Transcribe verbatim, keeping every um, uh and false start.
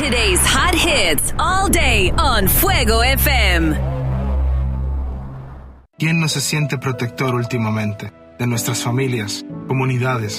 Saturday's hot hits all day on Fuego F M. ¿Quién no se siente protector últimamente de nuestras familias, comunidades,